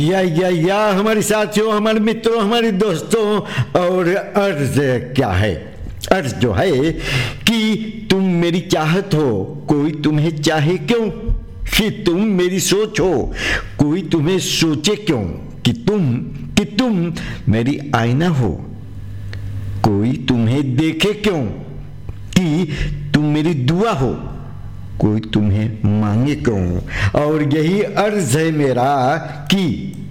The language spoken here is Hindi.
या हमारे साथियों, हमारे मित्रों, हमारे दोस्तों, और अर्ज क्या है? अर्ज जो है कि तुम मेरी चाहत हो, कोई तुम्हें चाहे क्यों? कि तुम मेरी सोच हो, कोई तुम्हें सोचे क्यों? कि तुम मेरी आईना हो, कोई तुम्हें देखे क्यों? कि तुम मेरी दुआ हो, कोई तुम्हें मांगे क्यों? और यही अर्ज है मेरा कि